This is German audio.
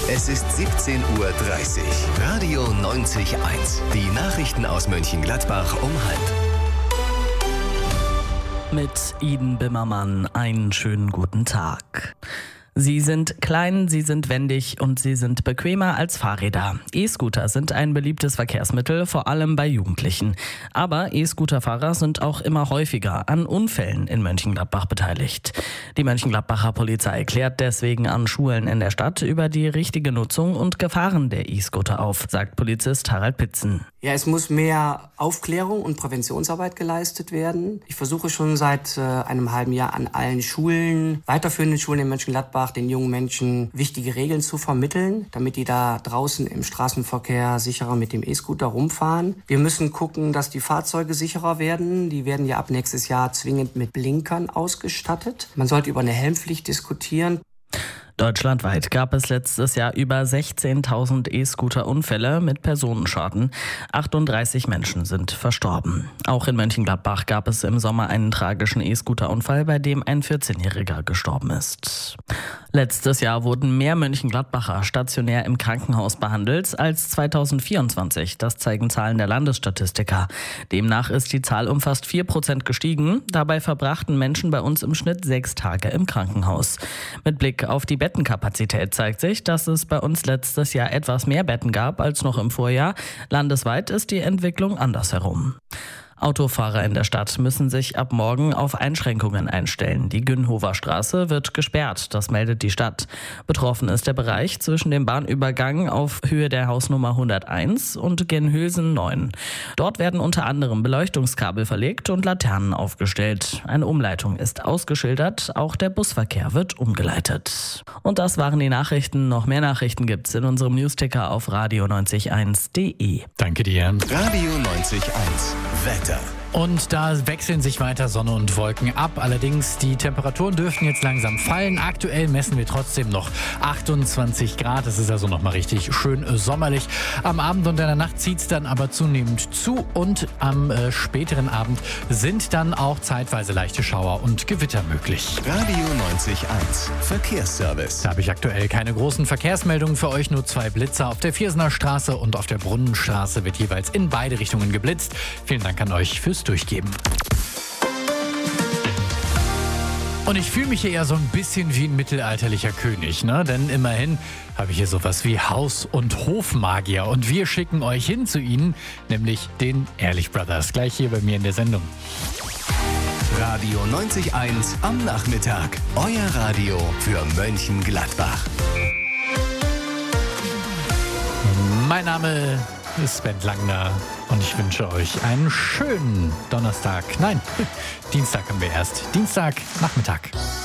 Es ist 17:30 Uhr. Radio 90.1. Die Nachrichten aus Mönchengladbach um 12:30. Mit Iden Bimmermann einen schönen guten Tag. Sie sind klein, sie sind wendig und sie sind bequemer als Fahrräder. E-Scooter sind ein beliebtes Verkehrsmittel, vor allem bei Jugendlichen. Aber E-Scooter-Fahrer sind auch immer häufiger an Unfällen in Mönchengladbach beteiligt. Die Mönchengladbacher Polizei klärt deswegen an Schulen in der Stadt über die richtige Nutzung und Gefahren der E-Scooter auf, sagt Polizist Harald Pitzen. Ja, es muss mehr Aufklärung und Präventionsarbeit geleistet werden. Ich versuche schon seit einem halben Jahr an allen Schulen, weiterführenden Schulen in Mönchengladbach, den jungen Menschen wichtige Regeln zu vermitteln, damit die da draußen im Straßenverkehr sicherer mit dem E-Scooter rumfahren. Wir müssen gucken, dass die Fahrzeuge sicherer werden. Die werden ja ab nächstes Jahr zwingend mit Blinkern ausgestattet. Man sollte über eine Helmpflicht diskutieren. Deutschlandweit gab es letztes Jahr über 16.000 E-Scooter-Unfälle mit Personenschaden. 38 Menschen sind verstorben. Auch in Mönchengladbach gab es im Sommer einen tragischen E-Scooter-Unfall, bei dem ein 14-Jähriger gestorben ist. Letztes Jahr wurden mehr Mönchengladbacher stationär im Krankenhaus behandelt als 2024. Das zeigen Zahlen der Landesstatistiker. Demnach ist die Zahl um fast 4% gestiegen. Dabei verbrachten Menschen bei uns im Schnitt 6 Tage im Krankenhaus. Mit Blick auf die Bettenkapazität zeigt sich, dass es bei uns letztes Jahr etwas mehr Betten gab als noch im Vorjahr. Landesweit ist die Entwicklung andersherum. Autofahrer in der Stadt müssen sich ab morgen auf Einschränkungen einstellen. Die Günhofer Straße wird gesperrt, das meldet die Stadt. Betroffen ist der Bereich zwischen dem Bahnübergang auf Höhe der Hausnummer 101 und Genhösen 9. Dort werden unter anderem Beleuchtungskabel verlegt und Laternen aufgestellt. Eine Umleitung ist ausgeschildert, auch der Busverkehr wird umgeleitet. Und das waren die Nachrichten. Noch mehr Nachrichten gibt's in unserem Newsticker auf radio90.1.de. Danke dir. Radio 90.1. Wetter. Und da wechseln sich weiter Sonne und Wolken ab. Allerdings, die Temperaturen dürften jetzt langsam fallen. Aktuell messen wir trotzdem noch 28 Grad. Es ist also noch mal richtig schön sommerlich. Am Abend und in der Nacht zieht es dann aber zunehmend zu. Und am späteren Abend sind dann auch zeitweise leichte Schauer und Gewitter möglich. Radio 90.1. Verkehrsservice. Da habe ich aktuell keine großen Verkehrsmeldungen für euch. Nur 2 Blitzer. Auf der Viersener Straße und auf der Brunnenstraße wird jeweils in beide Richtungen geblitzt. Vielen Dank an euch fürs Durchgeben. Und ich fühle mich hier eher so ein bisschen wie ein mittelalterlicher König, ne? Denn immerhin habe ich hier sowas wie Haus- und Hofmagier. Und wir schicken euch hin zu ihnen, nämlich den Ehrlich Brothers. Gleich hier bei mir in der Sendung. Radio 90.1 am Nachmittag. Euer Radio für Mönchengladbach. Mein Name ist Ben Langner und ich wünsche euch einen schönen Donnerstag. Nein, Dienstag haben wir erst. Dienstagnachmittag.